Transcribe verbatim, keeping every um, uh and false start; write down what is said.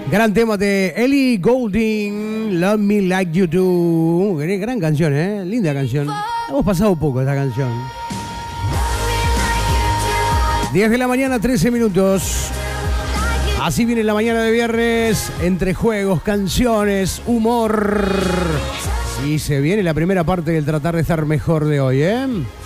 Gran tema de Ellie Goulding, Love Me Like You Do. Gran canción, ¿eh? Linda canción. Hemos pasado poco esta canción. diez de la mañana, trece minutos. Así viene la mañana de viernes, entre juegos, canciones, humor. Y se viene la primera parte del tratar de estar mejor de hoy, ¿eh?